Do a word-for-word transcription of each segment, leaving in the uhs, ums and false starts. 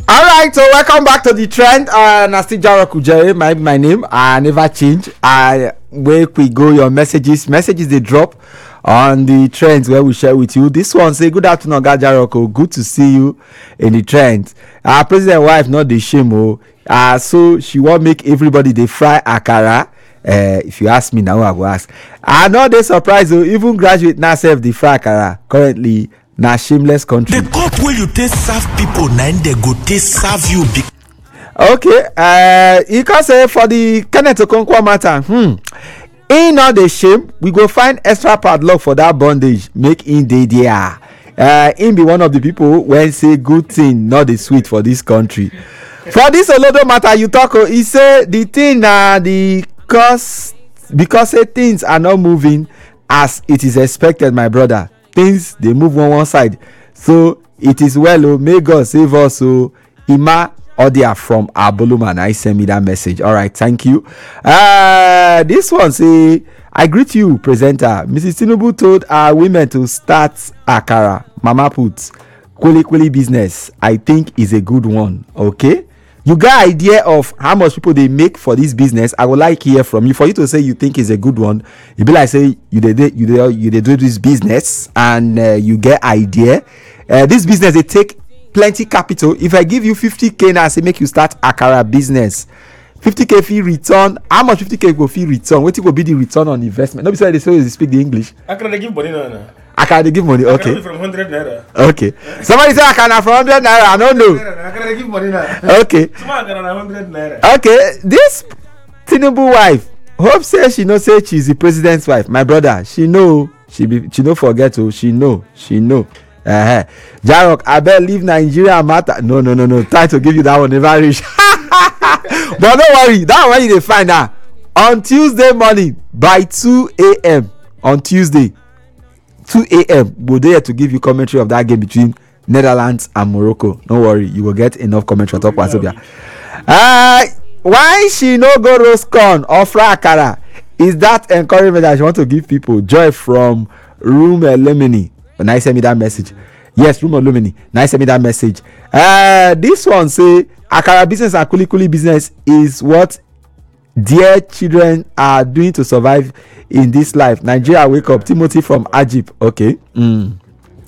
All right, so welcome back to the trend. Uh, Nasty Jarok Ujere, my my name. I never change. I where we go your messages. Messages they drop on the trends where we share with you. This one say good afternoon, Oga Jaroko. Good to see you in the trends. Our president wife not the shame oh. Uh, so she won't make everybody they fry akara. Uh, if you ask me now, I will ask. I know they surprised though. Even graduate now serve the fry akara currently. Na shameless country. The cup where you take serve people, nine they go take serve you. Be- okay, uh, you can say for the Kenneth Okonkwo matter, hmm, in all the shame, we go find extra padlock for that bondage, make in the there. Uh, in be one of the people when say good thing, not the sweet for this country. For this Olodo matter, you talk, he say the thing na uh, the cause because say things are not moving as it is expected, my brother. Things they move on one side, so it is well oh, may God save us. So Ima Odia from Aboluman, I send me that message. All right, thank you. Uh this one say I greet you, presenter. Missus Tinubu told our women to start akara mama put kwili kwili business. I think is a good one. Okay, you got idea of how much people they make for this business? I would like to hear from you. For you to say you think is a good one, you be like say you did you did you did do this business and uh, you get idea. Uh, this business they take plenty capital. If I give you fifty K now, say make you start akara business. fifty K fee return. How much fifty K go fee return? What will be the return on investment? Nobody say they say they speak the English. Akara they give money now. Akara they give money. Okay. From hundred naira. Okay. Somebody say akara from hundred naira. I don't know. Akara they give money now. Okay. Someone akara na hundred naira. Okay. This Tinubu wife hope say she know say she's the president's wife. My brother, she know she be she no forget to. She know she know. Uh-huh. Jarok, I bet leave Nigeria matter. No, no, no, no. Try to give you that one never reach. But don't worry, that one you dey find out on Tuesday morning by two a.m. on Tuesday two a.m. we'll there to give you commentary of that game between Netherlands and Morocco. Don't worry, you will get enough commentary on top of Wazobia. Uh why she no go roast corn or fry akara? Is that encouragement that she want to give people? Joy from Room Lemony. When I send me that message, yes, Room Lemony. Now send me that message. Uh, this one say akara business and kuli kuli business is what dear children are doing to survive in this life. Nigeria wake up. Timothy from Ajip. Okay. Mm.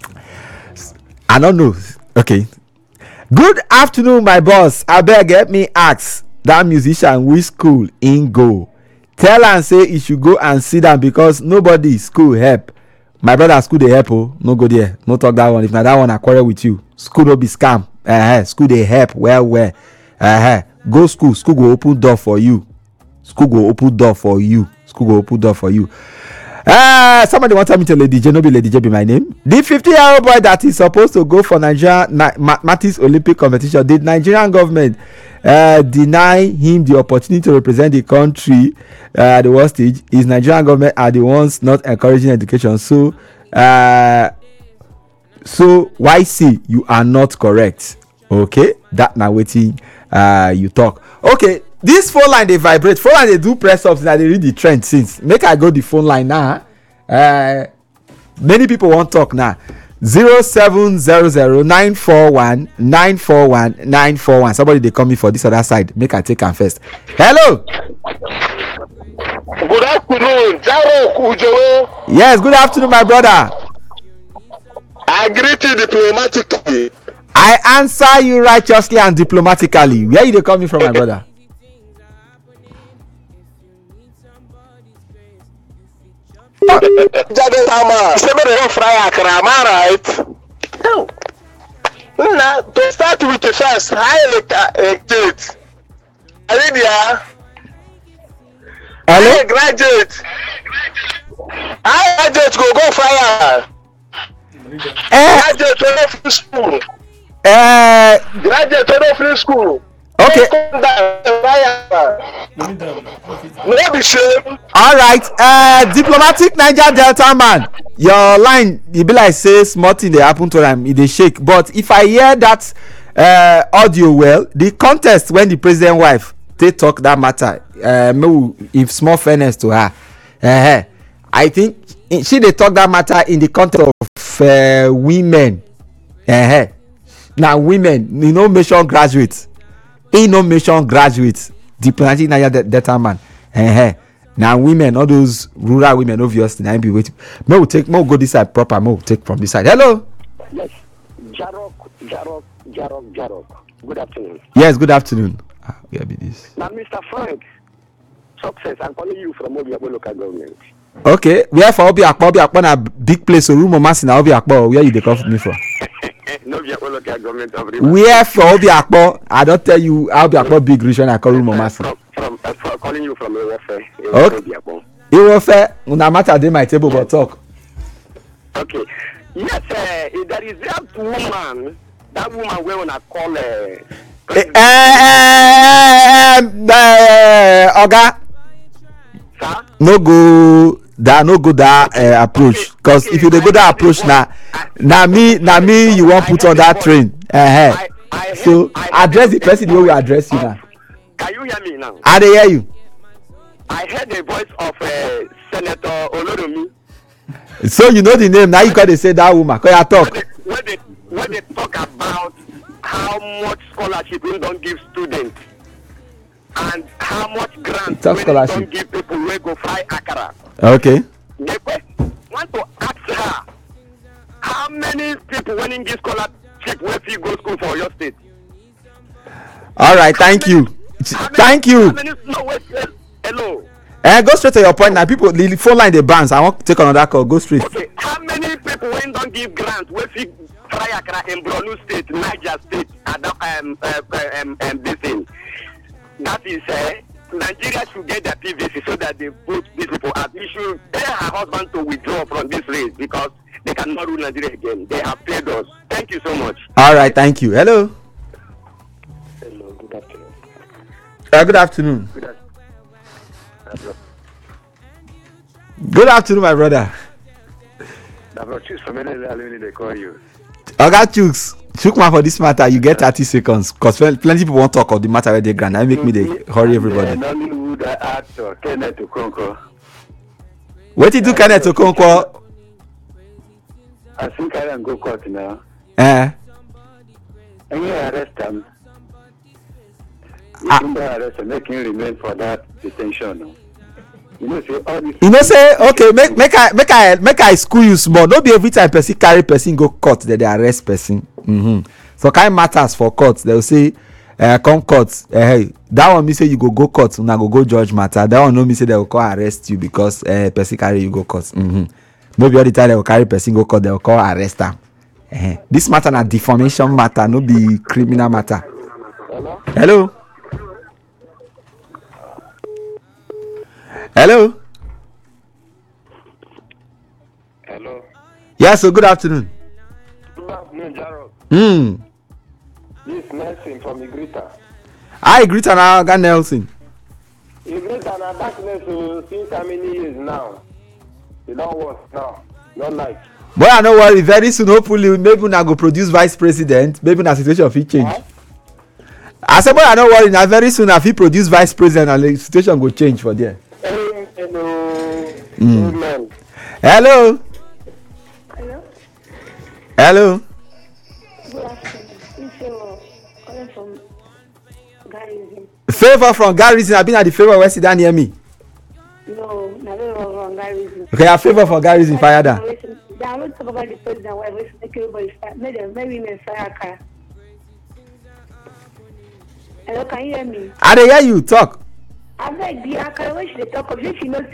I don't know. Okay. Good afternoon, my boss. I beg get me ask that musician which school in go. Tell and say he should go and sit down because nobody school help. My brother school they help oh. No go there. No talk that one. If not that one I quarrel with you. School no be scam. Uh-huh. School they help well well. Uh-huh. Go school. School go open door for you. School go open door for you. School go open door for you. Uh, somebody want to me to Lady J. No be Lady J be my name. The fifty year old boy that is supposed to go for Nigeria Na- Ma- Mattis Olympic competition. Did Nigerian government uh, deny him the opportunity to represent the country uh, at the world stage? Is Nigerian government are the ones not encouraging education? So, uh, so Y C you are not correct. Okay, that now waiting. Uh, you talk. Okay. This phone line they vibrate. Phone line they do press ups and they read the trend since. Make I go the phone line now. Uh, many people won't talk now. Zero seven zero zero nine four one nine four one nine four one. Somebody they come in for this other side. Make I take them first. Hello. Good afternoon, Jarok Ujere. Yes, good afternoon, my brother. I greet you diplomatically. I answer you righteously and diplomatically. Where you they coming from, my brother? Jade Tama, somebody don't fry akara, am I right? No. Now, to start with the first, high graduate. Lydia. Hello? High graduate. High graduate go go fire. Eh, Graduate to no free school. eh, Graduate to no free school. okay. Come down, fire. No be shame. All right. Uh, diplomatic Niger Delta man. Your line, you be like say small thing they happen to them, they shake. But if I hear that uh, audio well, the contest when the president wife they talk that matter, uh, no, if small fairness to her, uh, I think she they talk that matter in the context of uh, women. Uh, na women you know mention graduates he no mention graduates diplomatic naija delta man uh-huh. na women all those rural women obviously na be waiting may we take may we go this side proper may we take from this side. Hello. Yes, Jarok, Jarok, Jarok, Jarok. Good afternoon. Yes, good afternoon. Ah, where be this? Now, Mister Frank, success. I'm calling you from Obiakpo local government. Okay, where for Obiakpo? Obiakpo na big place. So Rumo Masi na Obiakpo. Where you dey come me from? No Obiakpo local government of Rivers. Where for Obiakpo? I don't tell you how Obiakpo big region. I call Rumo Masi. From, from, uh, from calling you from Ewofe. Okay. Obiakpo. Ewofe, una matter dey my table but talk. Okay. Yes, uh, there is that woman. That woman we wanna call. Uh, Eh, eh, eh, Oga, sir? no go that no go that uh, approach because Okay, if you dey go that approach na na me na me you wan put on that train. Uh-huh. I, I So heard, I address the heard person the way we voice address you of- now. Can you hear me now? I dey hear you. I heard the voice of uh, Senator Oloromi. So you know the name now you go dey say that woman cause you talk. When they, when they talk about how much scholarship we don't give students and how much grant Talk we scholarship. don't give people who go fry akara, Okay. they want to ask her how many people winning this scholarship will you go school for your state? All right. Thank you. How many- Thank you. How many no, wait, hello. Eh, go straight to your point now. People, the phone line dey bounce. I want to take another call. Go straight. Okay, how many people when don't give grant will you fry akara in Borno State, Niger State, and um, uh, um, um, this thing? That is, uh, Nigeria should get their P V C so that they vote these people out. We should tell her husband to withdraw from this race because they cannot rule Nigeria again. They have paid us. Thank you so much. All right. Thank you. Hello. Hello, good afternoon. Uh, good afternoon. Good afternoon. Good afternoon, my brother. I've choose from any alumni they call you. Oga Chooks, Chookman for this matter, you get thirty seconds because plenty people want to talk of the matter where they grant. I make me they hurry everybody. And Nollywood actor Kenneth Okonkwo. What did you do, Kenneth Okonkwo? I think I can go court now. Eh? And you arrest him. You Ah. can arrest him, make him remain for that detention. You know, say all this. You know, say okay, make make I make I make I school you small. Don't be every time person carry person go court that they arrest person. Mm-hmm. So kind matters for court. They will say, uh, come court. Uh, hey, that one me say you go go court. Una go go judge matter. That one no me say they will call arrest you because uh, person carry you go court. Mm-hmm. Maybe all the time they will carry person go court. They will call arrest am. Uh, this matter na defamation matter, no be criminal matter. Hello? Hello. Hello. Hello. Yes. So good afternoon. Good afternoon, Jarrod. Hmm. This is Nelson from Igrita. Hi, greet and Oga Nelson. Igrita and darkness since how many years now? You don't work now. Not like. Boy, I no worry. Very soon, hopefully, maybe una go produce vice president. Maybe na situation fit change. Huh? I say, boy, I no worry. Na very soon, I fit produce vice president, and the situation go change for there. Hello. Mm. Amen. Hello. Hello? Hello. Good afternoon. This is Favor calling from Garrison. Favor from Garrison. I been at the favor where sit down near me. No, not from Garrison. Okay, I favor from Garrison. Fire that. They are not talking about the president. Why we make everybody start? Make them, make women fire car. Hello, can you hear me? I dey hear you talk. I beg the Akara, when she dey talk of this, she knows